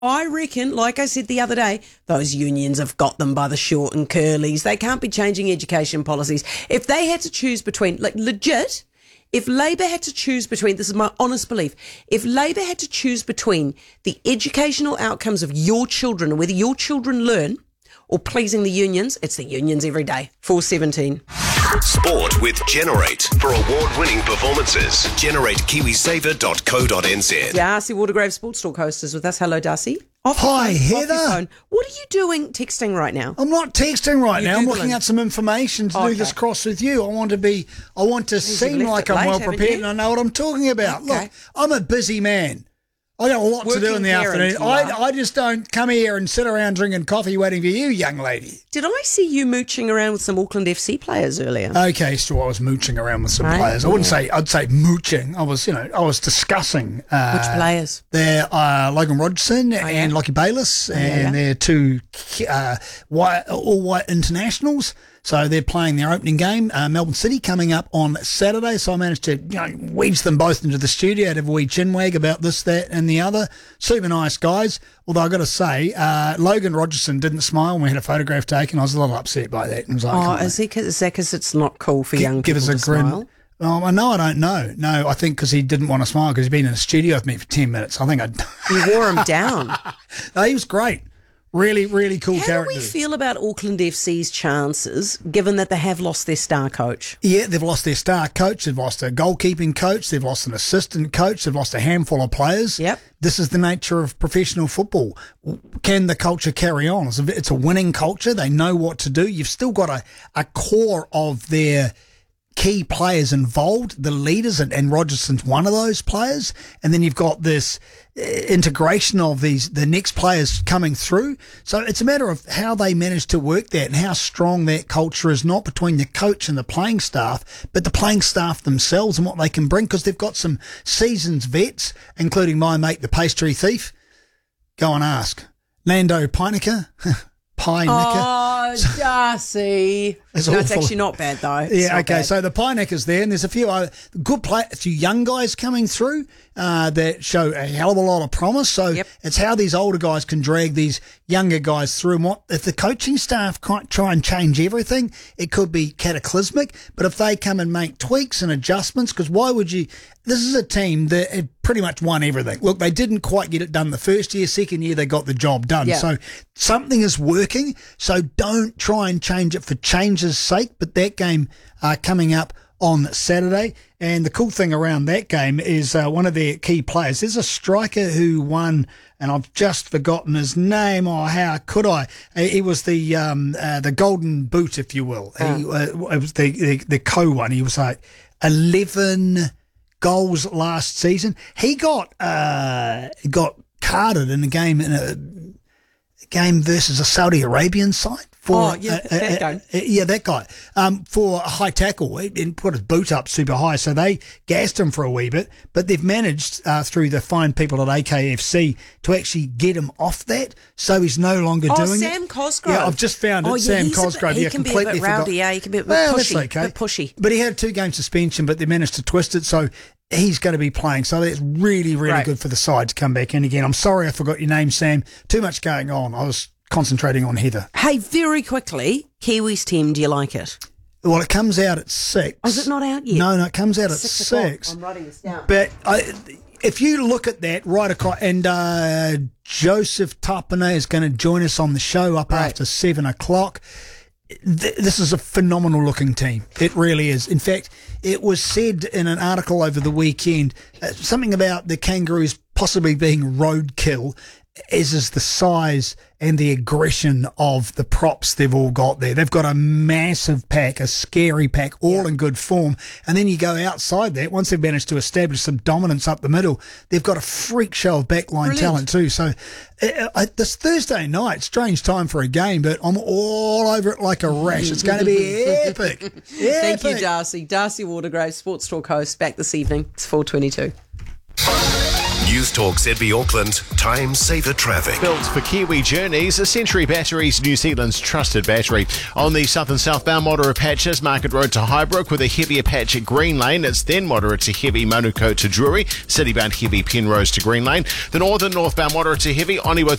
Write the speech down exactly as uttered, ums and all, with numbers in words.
I reckon, like I said the other day, those unions have got them by the short and curlies. They can't be changing education policies. If they had to choose between, like legit, if Labour had to choose between, this is my honest belief, if Labour had to choose between the educational outcomes of your children and whether your children learn or pleasing the unions, it's the unions every day. four seventeen. Sport with Generate. For award-winning performances, generate kiwi saver dot co dot n z. Darcy Watergrave, Sports Talk host, is with us. Hello, Darcy. Off Hi, phone, Heather. off your phone. What are you doing texting right now? I'm not texting right You're now. I'm Googling. looking at some information to Okay. do this cross with you. I want to be, I want to seem left like it I'm late, well haven't prepared you? and I know what I'm talking about. Okay. Look, I'm a busy man. I got a lot to do Working in the parent, afternoon. you I, are. I just don't come here and sit around drinking coffee waiting for you, young lady. Did I see you mooching around with some Auckland F C players earlier? Okay, so I was mooching around with some Right. players. I wouldn't say, I'd say mooching. I was, you know, I was discussing. Uh, Which players? They're uh, Logan Rogerson yeah. and Lockie Bayliss, yeah, and yeah. they're two uh, white, all-white internationals. So they're playing their opening game, uh, Melbourne City, coming up on Saturday. So I managed to, you know, wedge them both into the studio to have a wee chinwag about this, that, and the other. Super nice guys. Although I got to say, uh, Logan Rogerson didn't smile when we had a photograph taken. I was a little upset by that. And was like, Oh, come on, is, he, is that because it's not cool for gi- young give people us a to grin. smile? Oh, no, I don't know. No, I think because he didn't want to smile because he'd been in the studio with me for ten minutes. I think I'd. You wore him down. No, he was great. Really, really cool How character. do we feel about Auckland F C's chances, given that they have lost their star coach? Yeah, they've lost their star coach, they've lost a goalkeeping coach, they've lost an assistant coach, they've lost a handful of players. Yep. This is the nature of professional football. Can the culture carry on? It's a, it's a winning culture. They know what to do. You've still got a, a core of their key players involved, the leaders, and, and Rogerson's one of those players. And then you've got this uh, integration of these the next players coming through. So it's a matter of how they manage to work that and how strong that culture is, not between the coach and the playing staff, but the playing staff themselves and what they can bring, because they've got some seasoned vets, including my mate, the pastry thief. Go and ask. Lando Pinecker. Pie Nicker. Oh, Darcy. It's no, it's awful. actually not bad, though. It's Yeah, not okay. bad. So the Pie Nicker's there, and there's a few other good play, a few young guys coming through uh, that show a hell of a lot of promise. So Yep. it's how these older guys can drag these younger guys through. And what if the coaching staff can't try and change everything? It could be cataclysmic. But if they come and make tweaks and adjustments, because why would you? This is a team that had pretty much won everything. Look, they didn't quite get it done the first year. Second year, they got the job done. Yeah. So something is working. So don't try and change it for change's sake. But that game uh, coming up on Saturday. And the cool thing around that game is uh, one of their key players. There's a striker who won, and I've just forgotten his name. Oh, how could I? Uh, He was the um, uh, the golden boot, if you will. He, uh, it was the, the, the co one. He was like eleven goals last season. He got uh, got carded in a game in a game versus a Saudi Arabian side. For, Oh, yeah, uh, that uh, guy. uh, yeah, that guy. Um, for a high tackle, he and put his boot up super high, so they gassed him for a wee bit. But they've managed uh, through the fine people at A K F C to actually get him off that, so he's no longer Oh, doing Sam it. Cosgrove. Yeah, I've just found it. Oh, yeah, Sam he's a bit- Cosgrove. he yeah, can be a completely bit rowdy, forgot. yeah, he can be a bit well, pushy, that's okay. bit pushy. But he had a two-game suspension, but they managed to twist it, so he's going to be playing. So that's really, really Right. good for the side to come back in again. I'm sorry I forgot your name, Sam. Too much going on. I was concentrating on Heather. Hey, very quickly, Kiwis team, do you like it? Well, it comes out at six. Oh, is it not out yet? No, no, it comes out at Six six. o'clock. I'm writing this down. But I, if you look at that right across, and uh, Joseph Tapane is going to join us on the show up Right. after seven o'clock. Th- This is a phenomenal looking team. It really is. In fact, it was said in an article over the weekend, uh, something about the Kangaroos possibly being roadkill, as is the size and the aggression of the props they've all got there. They've got a massive pack, a scary pack, all in good form. And then you go outside that, once they've managed to establish some dominance up the middle, they've got a freak show of backline Brilliant. talent too. So uh, uh, this Thursday night, strange time for a game, but I'm all over it like a rash. It's going to be epic. epic. Thank you, Darcy. Darcy Watergrave, Sports Talk host, back this evening. It's four twenty-two. News Talk Z B Auckland, time saver traffic. Built for Kiwi journeys, a Century Batteries, New Zealand's trusted battery. On the south and southbound, moderate patches, Market Road to Highbrook with a heavier patch at Green Lane. It's then moderate to heavy Manukau to Drury. Citybound heavy Penrose to Green Lane. The northern northbound moderate to heavy Oniwa